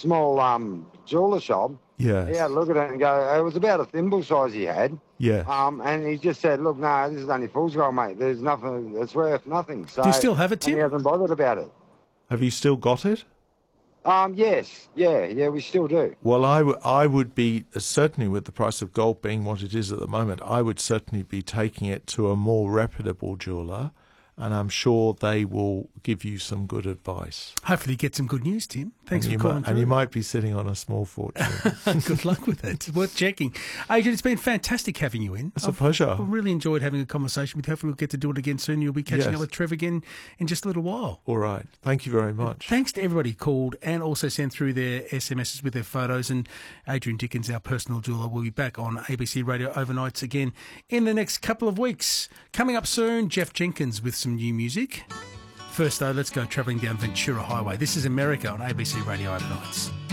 small jeweller shop. Yes. He had a look at it and go, it was about a thimble size he had. Yeah. And he just said, look, no, this is only fool's gold, mate. There's nothing, it's worth nothing. So, Do you still have it, Tim? And he hasn't bothered about it. Have you still got it? Yes. Yeah, we still do. Well, I would be, certainly with the price of gold being what it is at the moment, I would certainly be taking it to a more reputable jeweller, and I'm sure they will give you some good advice. Hopefully you get some good news, Tim. Thanks for calling through. And you might be sitting on a small fortune. Good luck with it. It's worth checking. Adrian, it's been fantastic having you in. It's a pleasure. I've really enjoyed having a conversation with you. Hopefully we'll get to do it again soon. You'll be catching up with Trev again in just a little while. All right. Thank you very much. Thanks to everybody who called and also sent through their SMSs with their photos. And Adrian Dickens, our personal jeweller, will be back on ABC Radio Overnights again in the next couple of weeks. Coming up soon, Jeff Jenkins with some new music. First, though, let's go travelling down Ventura Highway. This is America on ABC Radio Overnights.